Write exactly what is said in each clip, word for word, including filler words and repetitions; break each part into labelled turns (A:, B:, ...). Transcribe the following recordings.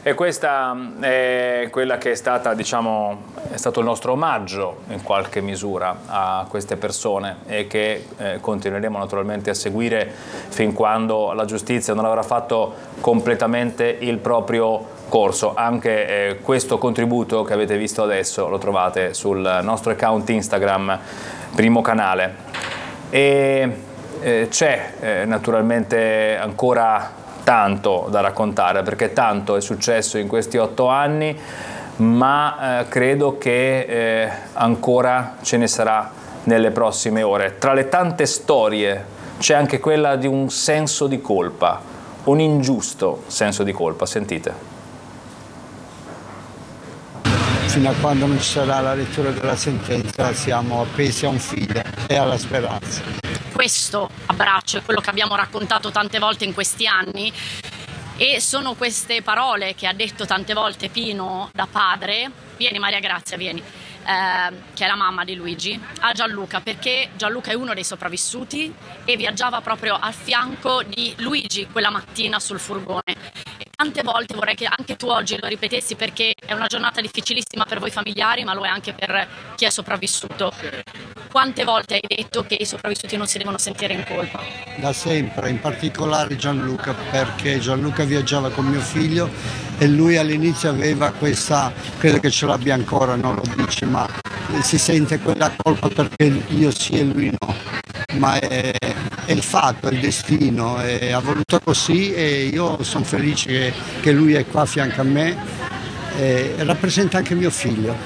A: E questa è quella che è stata, diciamo, è stato il nostro omaggio in qualche misura a queste persone e che eh, continueremo naturalmente a seguire fin quando la giustizia non avrà fatto completamente il proprio corso. Anche eh, questo contributo che avete visto adesso lo trovate sul nostro account Instagram, Primo Canale. E eh, c'è eh, naturalmente ancora tanto da raccontare, perché tanto è successo in questi otto anni, ma eh, credo che eh, ancora ce ne sarà nelle prossime ore. Tra le tante storie c'è anche quella di un senso di colpa, un ingiusto senso di colpa. Sentite.
B: Fino a quando non ci sarà la lettura della sentenza siamo appesi a un filo e alla speranza.
C: Questo abbraccio è quello che abbiamo raccontato tante volte in questi anni e sono queste parole che ha detto tante volte Pino da padre, vieni Maria Grazia, vieni, eh, che è la mamma di Luigi, a Gianluca, perché Gianluca è uno dei sopravvissuti e viaggiava proprio al fianco di Luigi quella mattina sul furgone. E tante volte vorrei che anche tu oggi lo ripetessi, perché è una giornata difficilissima per voi familiari, ma lo è anche per chi è sopravvissuto. Quante volte hai detto che i sopravvissuti non si devono sentire in colpa?
B: Da sempre, in particolare Gianluca, perché Gianluca viaggiava con mio figlio e lui all'inizio aveva questa, credo che ce l'abbia ancora, non lo dice, ma si sente quella colpa perché io sì e lui no. Ma è, è il fatto, è il destino, è, ha voluto così e io sono felice che, che lui è qua a fianco a me e rappresenta anche mio figlio.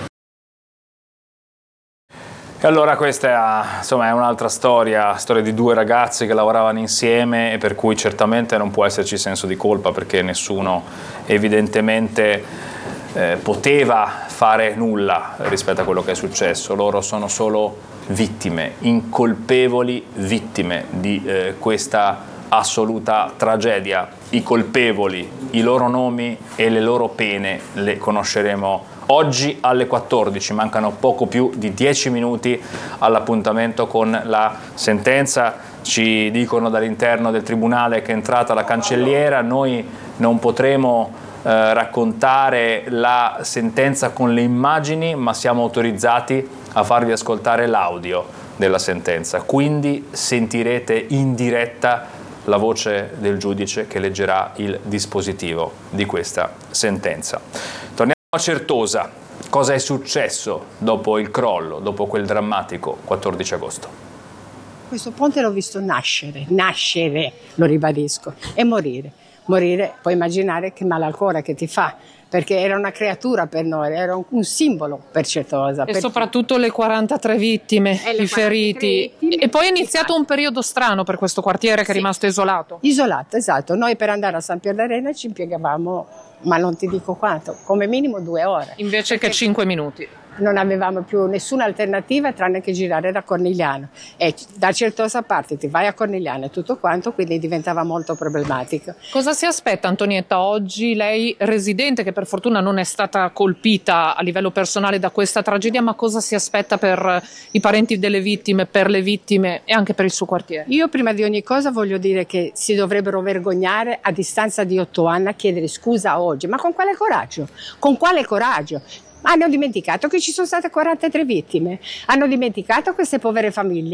A: E allora questa è, insomma, è un'altra storia, storia di due ragazzi che lavoravano insieme e per cui certamente non può esserci senso di colpa, perché nessuno evidentemente eh, poteva fare nulla rispetto a quello che è successo. Loro sono solo vittime, incolpevoli vittime di eh, questa assoluta tragedia. I colpevoli, i loro nomi e le loro pene le conosceremo oggi alle quattordici, mancano poco più di dieci minuti all'appuntamento con la sentenza. Ci dicono dall'interno del tribunale che è entrata la cancelliera, noi non potremo eh, raccontare la sentenza con le immagini, ma siamo autorizzati a farvi ascoltare l'audio della sentenza, quindi sentirete in diretta la voce del giudice che leggerà il dispositivo di questa sentenza. Torniamo a Certosa. Cosa è successo dopo il crollo, dopo quel drammatico quattordici agosto?
D: Questo ponte l'ho visto nascere, nascere, lo ribadisco, e morire. Morire, puoi immaginare che male al cuore che ti fa, perché era una creatura per noi, era un, un simbolo per Certosa.
E: E
D: per
E: soprattutto le quarantatré vittime,
D: e
E: i feriti. Vittime, e poi è iniziato un periodo strano per questo quartiere che sì, è rimasto isolato.
D: Isolato, esatto. Noi per andare a San Pier d'Arena ci impiegavamo, ma non ti dico quanto, come minimo due ore.
E: Invece che cinque minuti.
D: Non avevamo più nessuna alternativa tranne che girare da Cornigliano, e da Certosa parti ti vai a Cornigliano e tutto quanto, quindi diventava molto problematico.
E: Cosa si aspetta, Antonietta, oggi lei residente, che per fortuna non è stata colpita a livello personale da questa tragedia, ma cosa si aspetta per i parenti delle vittime, per le vittime e anche per il suo quartiere?
D: Io prima di ogni cosa voglio dire che si dovrebbero vergognare a distanza di otto anni a chiedere scusa oggi, ma con quale coraggio? Con quale coraggio? Hanno dimenticato che ci sono state quarantatré vittime, hanno dimenticato queste povere famiglie.